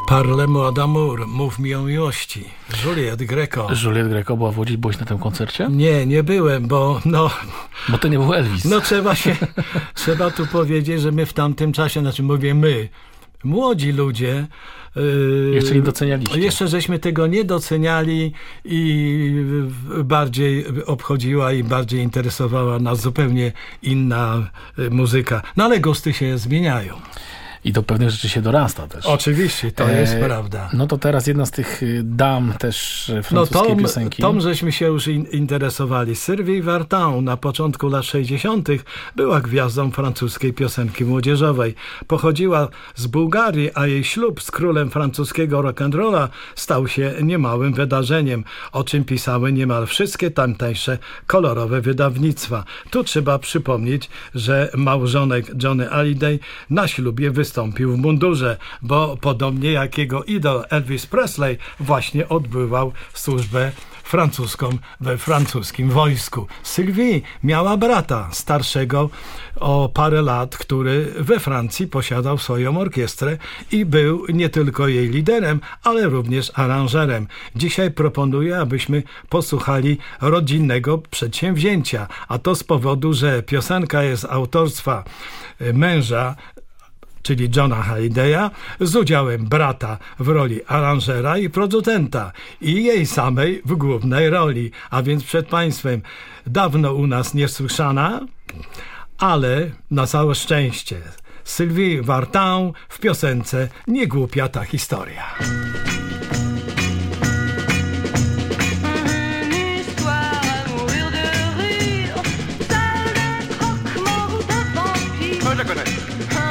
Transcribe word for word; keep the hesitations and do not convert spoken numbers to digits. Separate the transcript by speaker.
Speaker 1: Parlez-moi d'amour, mów mi o miłości. Juliette Greco.
Speaker 2: Juliette Greco była w Łodzi, byłeś na tym koncercie?
Speaker 1: Nie, nie byłem, bo no...
Speaker 2: Bo to nie był Elvis.
Speaker 1: No trzeba się, trzeba tu powiedzieć, że my w tamtym czasie, znaczy mówię my, młodzi ludzie... Yy,
Speaker 2: jeszcze nie docenialiście.
Speaker 1: Jeszcze żeśmy tego nie doceniali i bardziej obchodziła i bardziej interesowała nas zupełnie inna muzyka. No ale gusty się zmieniają.
Speaker 2: I do pewnych rzeczy się dorasta też.
Speaker 1: Oczywiście, to
Speaker 2: e,
Speaker 1: jest prawda.
Speaker 2: No to teraz jedna z tych dam też francuskiej
Speaker 1: no tom,
Speaker 2: piosenki.
Speaker 1: Tom żeśmy się już in, interesowali. Sylvie Vartan na początku lat sześćdziesiątych była gwiazdą francuskiej piosenki młodzieżowej. Pochodziła z Bułgarii, a jej ślub z królem francuskiego rock'n'rolla stał się niemałym wydarzeniem, o czym pisały niemal wszystkie tamtejsze kolorowe wydawnictwa. Tu trzeba przypomnieć, że małżonek Johnny Hallyday na ślubie wystąpił w mundurze, bo podobnie jak jego idol Elvis Presley właśnie odbywał służbę francuską we francuskim wojsku. Sylvie miała brata starszego o parę lat, który we Francji posiadał swoją orkiestrę i był nie tylko jej liderem, ale również aranżerem. Dzisiaj proponuję, abyśmy posłuchali rodzinnego przedsięwzięcia, a to z powodu, że piosenka jest autorstwa męża, czyli Johna Hallidaya, z udziałem brata w roli aranżera i producenta i jej samej w głównej roli. A więc przed Państwem dawno u nas niesłyszana, ale na całe szczęście Sylvie Vartan w piosence Nie głupia ta historia.